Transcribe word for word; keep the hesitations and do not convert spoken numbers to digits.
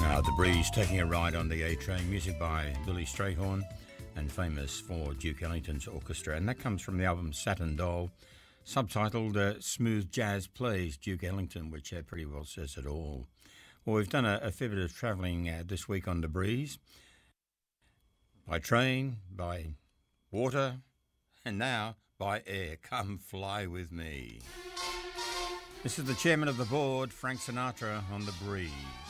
Uh, the Breeze taking a ride on the A Train, music by Billy Strayhorn and famous for Duke Ellington's orchestra. And that comes from the album Saturn Doll, subtitled uh, Smooth Jazz Plays Duke Ellington, which uh, pretty well says it all. Well, we've done a, a fair bit of travelling uh, this week on the Breeze, by train, by water, and now by air. Come fly with me. This is the chairman of the board, Frank Sinatra, on the Breeze.